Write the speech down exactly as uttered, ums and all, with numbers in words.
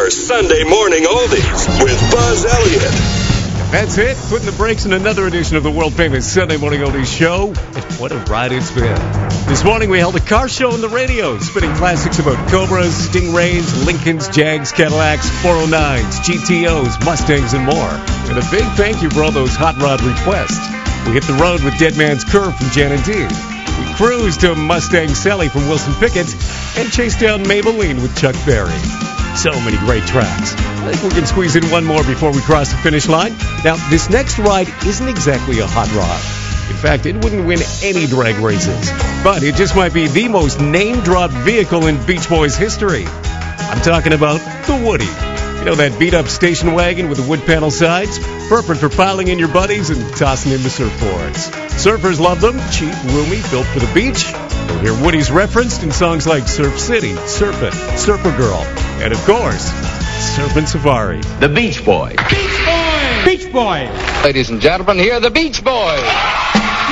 your Sunday morning oldies with Buzz Elliott. That's it. Putting the brakes in another edition of the world-famous Sunday Morning Oldies Show. And what a ride it's been. This morning we held a car show on the radio, spinning classics about Cobras, Stingrays, Lincolns, Jags, Cadillacs, four oh nines, G T Os, Mustangs, and more. And a big thank you for all those hot rod requests. We hit the road with Dead Man's Curve from Jan and Dean. We cruised to Mustang Sally from Wilson Pickett and chased down Maybelline with Chuck Berry. So many great tracks. I think we can squeeze in one more before we cross the finish line. Now, this next ride isn't exactly a hot rod. In fact, it wouldn't win any drag races. But it just might be the most name-dropped vehicle in Beach Boys history. I'm talking about the Woody. You know, that beat-up station wagon with the wood panel sides? Perfect for piling in your buddies and tossing in the surfboards. Surfers love them. Cheap, roomy, built for the beach. You'll hear Woody's referenced in songs like Surf City, Surfin', Surfer Girl, and of course, Surfin' Safari. The Beach Boys. Beach Boys! Beach Boys! Ladies and gentlemen, here are the Beach Boys.